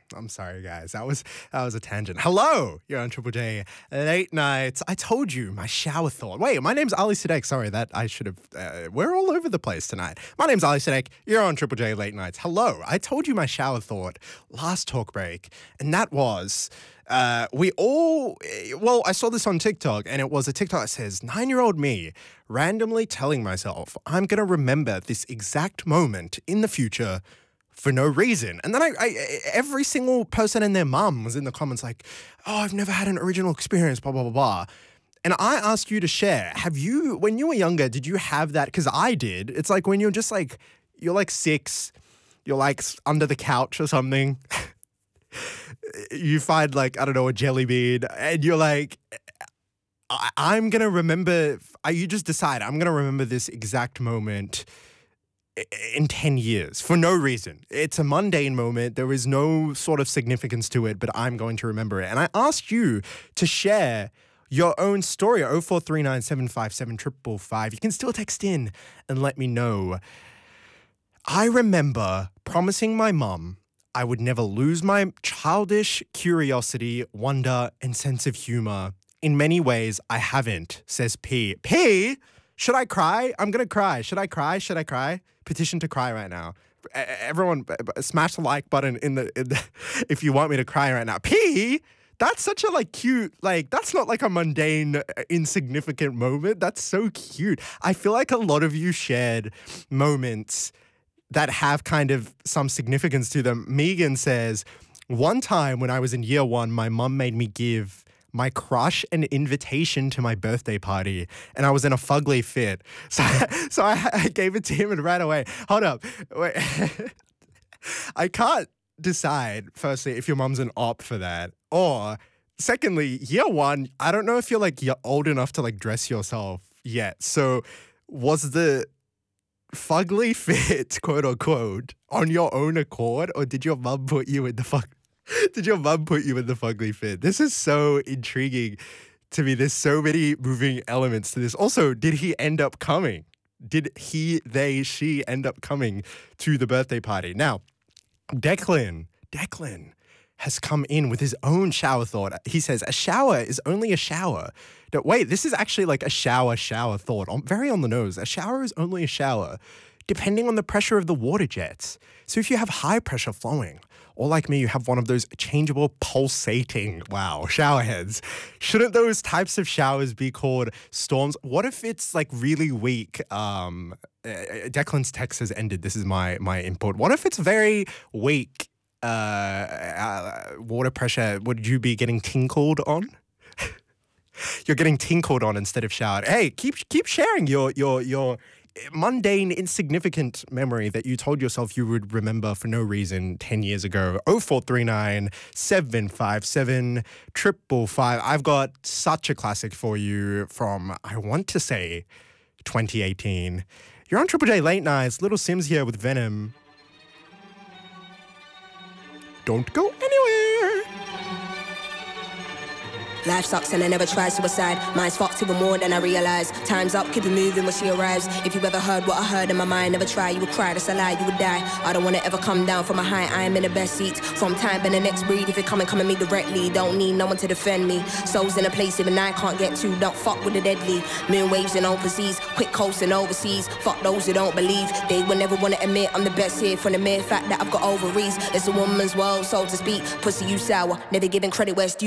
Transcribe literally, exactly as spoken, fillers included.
I'm sorry, guys. That was that was a tangent. Hello, you're on Triple J Late Nights. I told you my shower thought. Wait, my name's Ali Siddiq. Sorry, that I should have. Uh, we're all over the place tonight. My name's Ali Siddiq. You're on Triple J Late Nights. Hello. I told you my shower thought last talk break, and that was. Uh, we all, well, I saw this on TikTok, and it was a TikTok that says, nine-year-old me randomly telling myself, I'm going to remember this exact moment in the future for no reason. And then I, I, every single person and their mum was in the comments like, oh, I've never had an original experience, blah, blah, blah, blah. And I ask you to share, have you, when you were younger, did you have that? Because I did. It's like when you're just like, you're like six, you're like under the couch or something. You find like, I don't know, a jelly bean and you're like, I- I'm going to remember, you just decide I'm going to remember this exact moment in ten years for no reason. It's a mundane moment. There is no sort of significance to it, but I'm going to remember it. And I asked you to share your own story, oh four three nine, seven five seven, five five five. You can still text in and let me know. I remember promising my mum I would never lose my childish curiosity, wonder, and sense of humor. In many ways, I haven't, says P. P? Should I cry? I'm going to cry. Should I cry? Should I cry? Petition to cry right now. Everyone, smash the like button in the, in the if you want me to cry right now. P? That's such a, like, cute, like, that's not, like, a mundane, insignificant moment. That's so cute. I feel like a lot of you shared moments that have kind of some significance to them. Megan says, one time when I was in year one, my mum made me give my crush an invitation to my birthday party, and I was in a fugly fit. So, so I, I gave it to him and ran away. Hold up. Wait. I can't decide, firstly, if your mum's an op for that, or secondly, year one, I don't know if you're like you're old enough to like dress yourself yet. So was the fugly fit, quote unquote, on your own accord, or did your mum put you in the fuck? Did your mum put you in the fugly fit? This is so intriguing to me. There's so many moving elements to this. Also, did he end up coming? Did he, they, she end up coming to the birthday party? Now, Declan, Declan has come in with his own shower thought. He says, a shower is only a shower. No, wait, this is actually like a shower, shower thought. I'm very on the nose. A shower is only a shower, depending on the pressure of the water jets. So if you have high pressure flowing, or like me, you have one of those changeable pulsating, wow, shower heads, shouldn't those types of showers be called storms? What if it's like really weak? Um, uh, Declan's text has ended. This is my my input. What if it's very weak uh, uh, water pressure? Would you be getting tinkled on? You're getting tinkled on instead of showered. Hey, keep keep sharing your your your mundane, insignificant memory that you told yourself you would remember for no reason ten years ago. oh four three nine, seven five seven, five five five. I've got such a classic for you from, I want to say, twenty eighteen. You're on Triple J Late Nights. Little Sims here with Venom. Don't go anywhere. Life sucks and I never try suicide. Mine's fucked even more than I realize. Time's up, keep it moving when she arrives. If you ever heard what I heard in my mind, never try, you would cry, that's a lie, you would die. I don't wanna ever come down from a high, I am in the best seat. From time and the next breed, if you come and come at me directly, don't need no one to defend me. Souls in a place even I can't get to, don't fuck with the deadly. Moon waves and open seas, quick coasting overseas. Fuck those who don't believe, they will never wanna admit I'm the best here. From the mere fact that I've got ovaries, it's a woman's world, so to speak. Pussy you sour, never giving credit where it's due.